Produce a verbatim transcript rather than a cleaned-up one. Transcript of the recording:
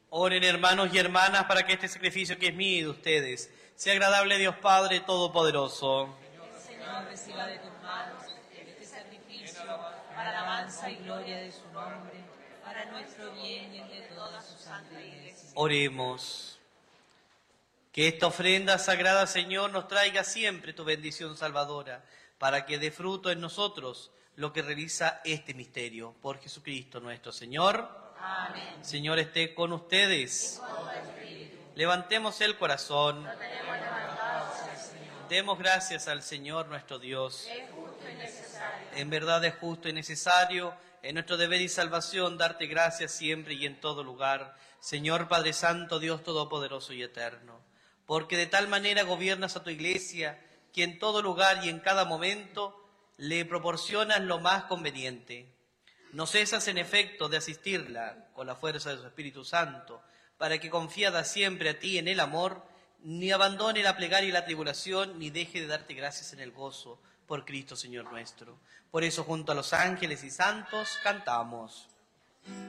Oren, hermanos y hermanas, para que este sacrificio que es mío y de ustedes sea agradable a Dios Padre Todopoderoso. El Señor reciba de tus manos este sacrificio para alabanza y gloria de su nombre, para nuestro bien y el de toda su santa Iglesia. Oremos. Que esta ofrenda sagrada, Señor, nos traiga siempre tu bendición salvadora, para que dé fruto en nosotros lo que realiza este misterio. Por Jesucristo nuestro Señor. Amén. Señor, esté con ustedes. Levantemos el corazón. Demos gracias al Señor nuestro Dios. Es justo y necesario. En verdad es justo y necesario, en nuestro deber y salvación, darte gracias siempre y en todo lugar, Señor Padre Santo, Dios Todopoderoso y Eterno. Porque de tal manera gobiernas a tu Iglesia, que en todo lugar y en cada momento le proporcionas lo más conveniente. No cesas en efecto de asistirla con la fuerza de su Espíritu Santo, para que confiada siempre a ti en el amor, ni abandone la plegaria y la tribulación, ni deje de darte gracias en el gozo, por Cristo Señor nuestro. Por eso junto a los ángeles y santos cantamos.